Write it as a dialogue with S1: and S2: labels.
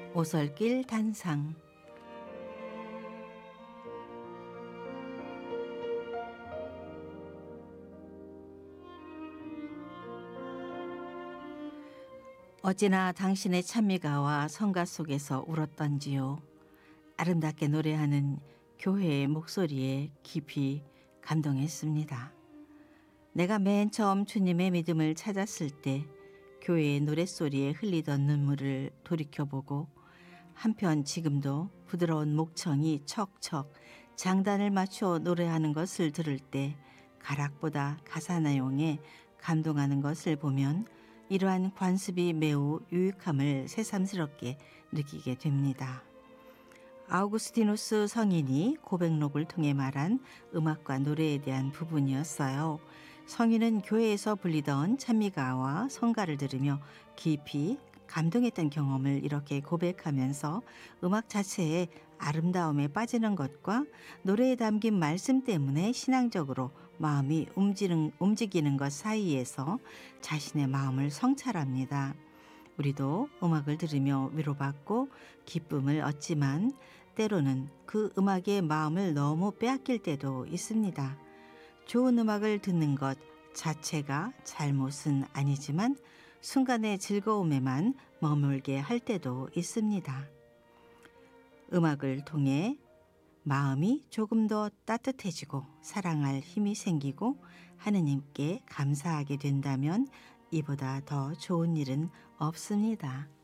S1: 오솔길 단상. 어찌나 당신의 찬미가와 성가 속에서 울었던지요. 아름답게 노래하는 교회의 목소리에 깊이 감동했습니다. 내가 맨 처음 주님의 믿음을 찾았을 때 교회의 노랫소리에 흘리던 눈물을 돌이켜보고 한편 지금도 부드러운 목청이 척척 장단을 맞춰 노래하는 것을 들을 때 가락보다 가사 내용에 감동하는 것을 보면 이러한 관습이 매우 유익함을 새삼스럽게 느끼게 됩니다. 아우구스티누스 성인이 고백록을 통해 말한 음악과 노래에 대한 부분이었어요. 성인은 교회에서 불리던 찬미가와 성가를 들으며 깊이 감동했던 경험을 이렇게 고백하면서 음악 자체의 아름다움에 빠지는 것과 노래에 담긴 말씀 때문에 신앙적으로 마음이 움직이는 것 사이에서 자신의 마음을 성찰합니다. 우리도 음악을 들으며 위로받고 기쁨을 얻지만 때로는 그 음악의 마음을 너무 빼앗길 때도 있습니다. 좋은 음악을 듣는 것 자체가 잘못은 아니지만 순간의 즐거움에만 머물게 할 때도 있습니다. 음악을 통해 마음이 조금 더 따뜻해지고 사랑할 힘이 생기고 하느님께 감사하게 된다면 이보다 더 좋은 일은 없습니다.